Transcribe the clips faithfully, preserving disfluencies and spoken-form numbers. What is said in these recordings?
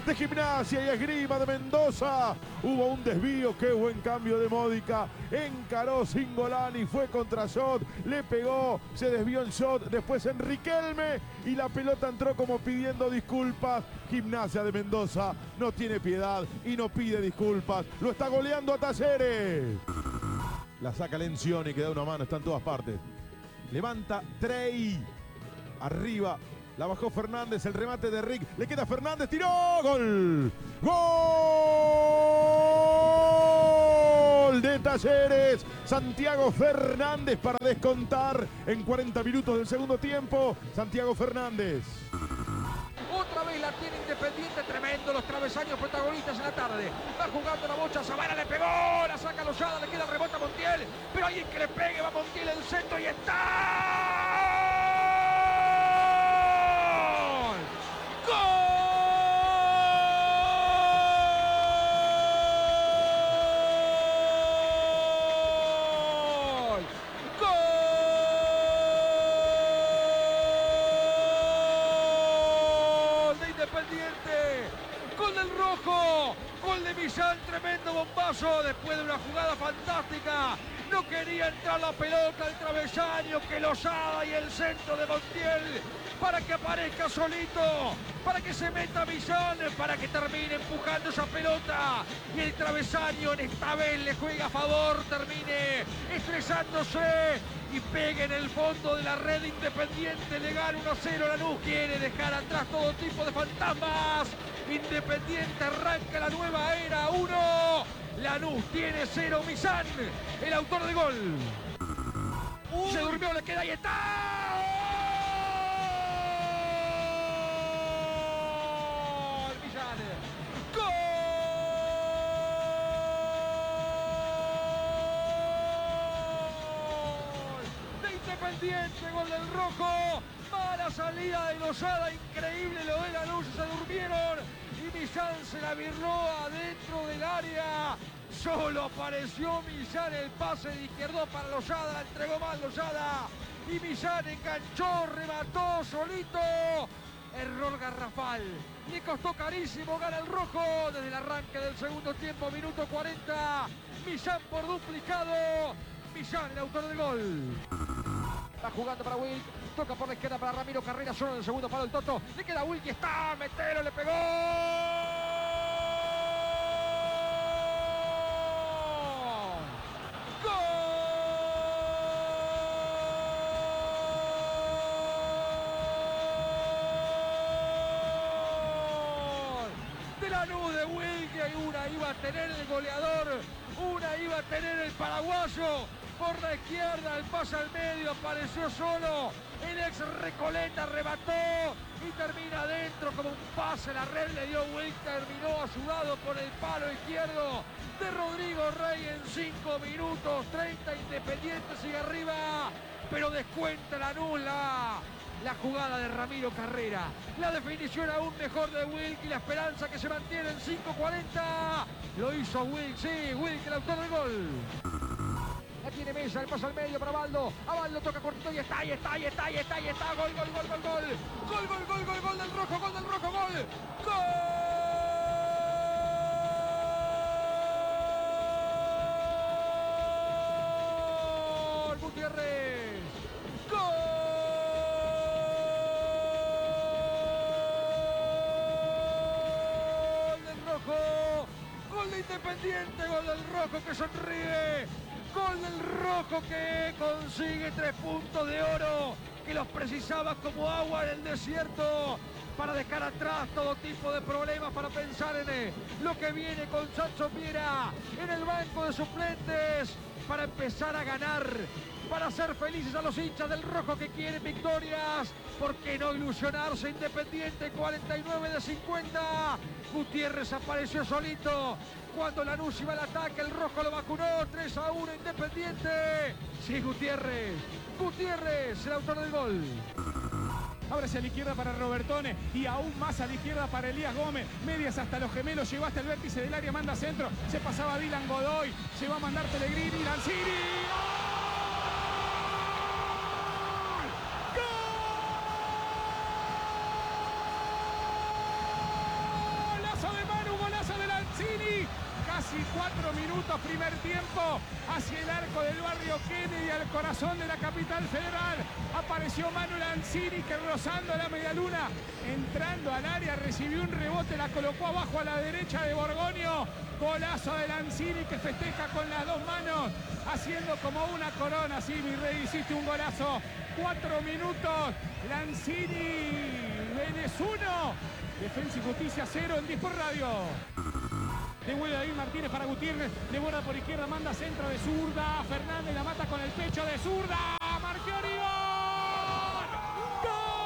de Gimnasia y Esgrima de Mendoza. Hubo un desvío, qué buen cambio de Módica. Encaró Cingolani, fue contra Shot, le pegó, se desvió en Shot, después en Riquelme y la pelota entró como pidiendo disculpas. Gimnasia de Mendoza no tiene piedad y no pide disculpas. Lo está goleando a Talleres. La saca Lencioni, que da una mano, está en todas partes. Levanta Trey. Arriba. La bajó Fernández, el remate de Rick. Le queda Fernández, tiró. ¡Gol! ¡Gol de Talleres! Santiago Fernández para descontar en cuarenta minutos del segundo tiempo. Santiago Fernández. Otra vez la tiene Independiente, tremendo los travesaños protagonistas en la tarde. Va jugando la bocha, Zavala le pegó, la saca Lozada, le queda el rebote a Montiel. Pero alguien que le pegue, va Montiel en el centro y está. Gol del Rojo, gol de Millán, tremendo bombazo después de una jugada fantástica. No quería entrar la pelota, el travesaño, que Lozada y el centro de Montiel para que aparezca solito, para que se meta Millán, para que termine empujando esa pelota y el travesaño en esta vez le juega a favor, termine estresándose y pegue en el fondo de la red. Independiente le gana uno a cero. Lanús quiere dejar atrás todo tipo de fantasmas. Independiente arranca la nueva era. uno. Lanús tiene cero. Millán, el autor del gol. Uy. Se durmió, le queda, ahí está. ¡Gol! Millán. ¡Gol! De Independiente, gol del Rojo. Mala salida de Lozada, increíble lo de Lanús, se durmieron y Millán se la virló adentro del área. Solo apareció Millán, el pase de izquierdo para Lozada, la entregó mal Lozada y Millán enganchó, remató solito. Error garrafal, le costó carísimo, gana el Rojo desde el arranque del segundo tiempo, minuto cuarenta. Millán por duplicado, Millán el autor del gol. Va jugando para Wilk, toca por la izquierda para Ramiro Carrera, solo en el segundo palo el Toto. Le queda Wilk y está, Metero le pegó. ¡Gol! De Lanús de Wilk, y una iba a tener el goleador, una iba a tener el paraguayo. Por la izquierda, el pase al medio, apareció solo. El ex Recoleta remató y termina adentro como un pase. La red le dio vuelta, terminó ayudado por el palo izquierdo de Rodrigo Rey en cinco minutos. treinta, Independiente sigue arriba, pero descuenta Lanús la, la jugada de Ramiro Carrera. La definición aún mejor de Wilk y la esperanza que se mantiene en cinco cuarenta. Lo hizo Wilk, sí, Wilk el autor del gol. La tiene Mesa, el paso al medio para Baldo. A Baldo toca cortito y está, y está, y está, y está, y está. Gol, gol, gol, gol, gol. Gol, gol, gol, gol, gol del Rojo, gol del Rojo, gol. Gol. Gutiérrez. Gol del Rojo. Gol de Independiente, gol del Rojo que sonríe. Gol del Rojo que consigue tres puntos de oro que los precisaba como agua en el desierto para dejar atrás todo tipo de problemas, para pensar en eh, lo que viene con Sancho Piera en el banco de suplentes, para empezar a ganar, para hacer felices a los hinchas del Rojo que quieren victorias. ¿Por qué no ilusionarse? Independiente, cuarenta y nueve de cincuenta. Gutiérrez apareció solito. Cuando Lanús iba al ataque, el Rojo lo vacunó. tres a uno Independiente. Sí, Gutiérrez. Gutiérrez, el autor del gol. Ahora hacia la izquierda para Robertone y aún más a la izquierda para Elías Gómez. Medias hasta los gemelos, llegó hasta el vértice del área, manda centro. Se pasaba Dylan Godoy, llegó a mandar Pellegrini, Lanzini. ¡Gol! minutos, primer tiempo, hacia el arco del barrio Kennedy, al corazón de la capital federal. Apareció Manu Lanzini, que rozando la medialuna, entrando al área, recibió un rebote, la colocó abajo a la derecha de Borgoño. Golazo de Lanzini, que festeja con las dos manos, haciendo como una corona. Sí, mi rey, hiciste un golazo. Cuatro minutos, Lanzini, Vélez uno, Defensa y Justicia cero en Disport Radio. Devuelve David Martínez para Gutiérrez, devora por izquierda, manda centro de zurda, Fernández la mata con el pecho de zurda, Marchiori, ¡gol! ¡Gol!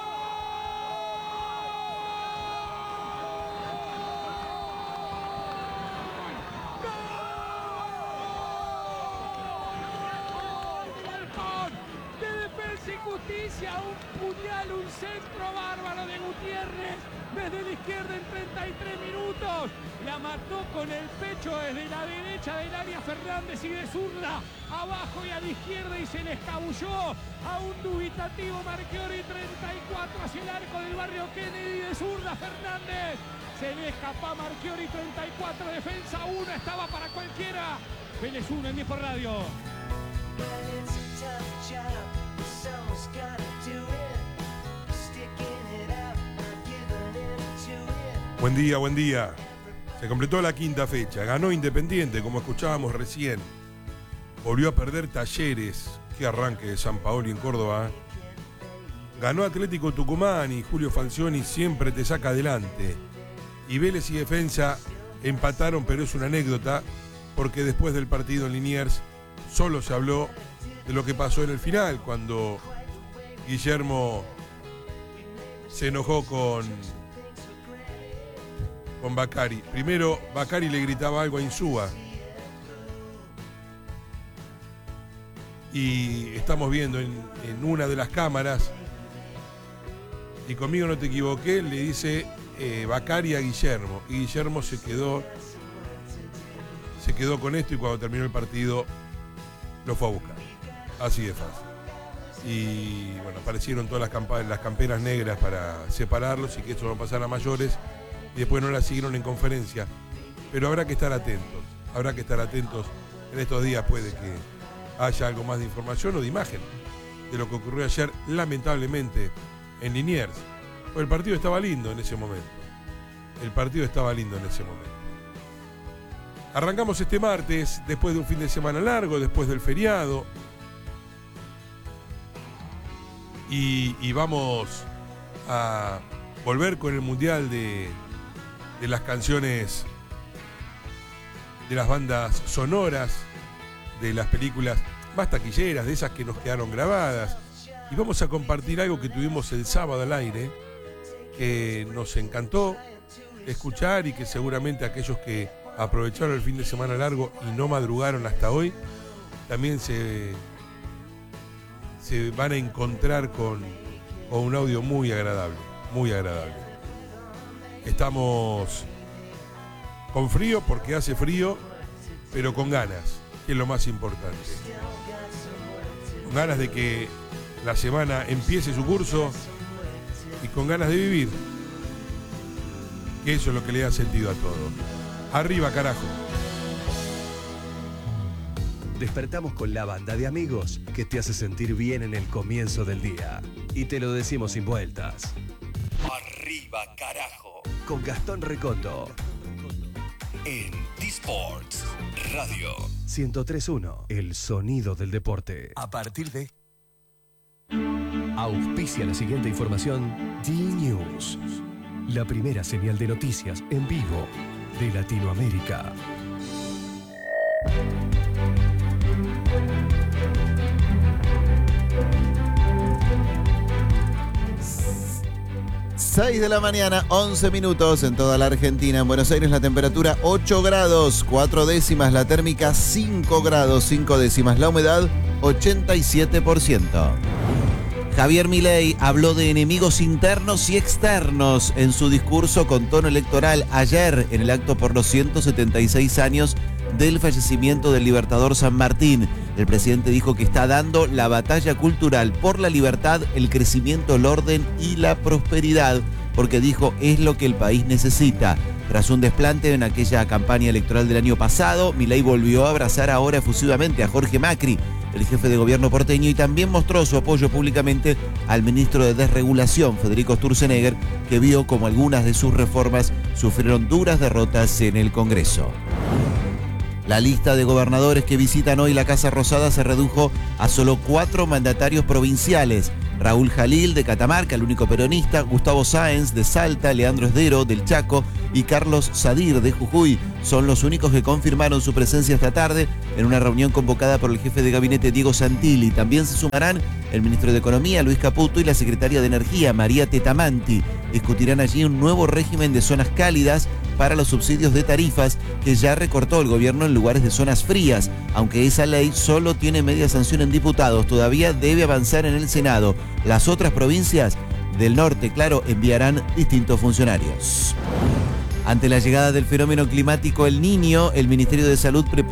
Justicia, un puñal, un centro bárbaro de Gutiérrez desde la izquierda en treinta y tres minutos. La mató con el pecho desde la derecha del área Fernández y de zurda abajo y a la izquierda, y se le escabulló a un dubitativo Marchiori. Treinta y cuatro hacia el arco del barrio Kennedy, de zurda Fernández. Se le escapa a Marchiori. Treinta y cuatro, Defensa uno, estaba para cualquiera. Vélez uno en Disport Radio. Buen día, buen día. Se completó la quinta fecha. Ganó Independiente, como escuchábamos recién. Volvió a perder Talleres. Qué arranque de San Paoli en Córdoba. Ganó Atlético Tucumán y Julio Falcioni siempre te saca adelante. Y Vélez y Defensa empataron, pero es una anécdota, porque después del partido en Liniers solo se habló de lo que pasó en el final, cuando Guillermo se enojó con, con Bacari. Primero, Bacari le gritaba algo a Insúa. Y estamos viendo en, en una de las cámaras, y conmigo no te equivoqué, le dice eh, Bacari a Guillermo. Y Guillermo se quedó, se quedó con esto, y cuando terminó el partido lo fue a buscar. Así de fácil. Y bueno, aparecieron todas las, campa- las camperas negras para separarlos y que esto no pasara a mayores, y después no la siguieron en conferencia. Pero habrá que estar atentos, habrá que estar atentos. En estos días puede que haya algo más de información o de imagen de lo que ocurrió ayer, lamentablemente, en Liniers. Pues el partido estaba lindo en ese momento. El partido estaba lindo en ese momento. Arrancamos este martes, después de un fin de semana largo, después del feriado. Y, y vamos a volver con el mundial de, de las canciones, de las bandas sonoras, de las películas más taquilleras, de esas que nos quedaron grabadas. Y vamos a compartir algo que tuvimos el sábado al aire, que nos encantó escuchar, y que seguramente aquellos que aprovecharon el fin de semana largo y no madrugaron hasta hoy, también se... se van a encontrar con, con un audio muy agradable, muy agradable. Estamos con frío porque hace frío, pero con ganas, que es lo más importante. Con ganas de que la semana empiece su curso y con ganas de vivir, que eso es lo que le da sentido a todo. Arriba, carajo. Despertamos con la banda de amigos que te hace sentir bien en el comienzo del día. Y te lo decimos sin vueltas. Arriba, carajo. Con Gastón Recondo. En Disports Radio. ciento tres punto uno. El sonido del deporte. A partir de... Auspicia la siguiente información. D-News. La primera señal de noticias en vivo de Latinoamérica. seis de la mañana, once minutos en toda la Argentina. En Buenos Aires la temperatura ocho grados, cuatro décimas, la térmica cinco grados, cinco décimas, la humedad ochenta y siete por ciento. Javier Milei habló de enemigos internos y externos en su discurso con tono electoral ayer en el acto por los ciento setenta y seis años del fallecimiento del Libertador San Martín. El presidente dijo que está dando la batalla cultural por la libertad, el crecimiento, el orden y la prosperidad. porque dijo es lo que el país necesita. Tras un desplante en aquella campaña electoral del año pasado, Milei volvió a abrazar ahora efusivamente a Jorge Macri, el jefe de gobierno porteño, y también mostró su apoyo públicamente al ministro de Desregulación, Federico Sturzenegger, que vio como algunas de sus reformas sufrieron duras derrotas en el Congreso. La lista de gobernadores que visitan hoy la Casa Rosada se redujo a solo cuatro mandatarios provinciales. Raúl Jalil de Catamarca, el único peronista, Gustavo Sáenz de Salta, Leandro Esdero del Chaco y Carlos Sadir de Jujuy son los únicos que confirmaron su presencia esta tarde en una reunión convocada por el jefe de gabinete Diego Santilli. También se sumarán el ministro de Economía Luis Caputo y la secretaria de Energía María Tetamanti. Discutirán allí un nuevo régimen de zonas cálidas para los subsidios de tarifas que ya recortó el gobierno en lugares de zonas frías. Aunque esa ley solo tiene media sanción en diputados, todavía debe avanzar en el Senado. Las otras provincias del norte, claro, enviarán distintos funcionarios. Ante la llegada del fenómeno climático El Niño, el Ministerio de Salud prepara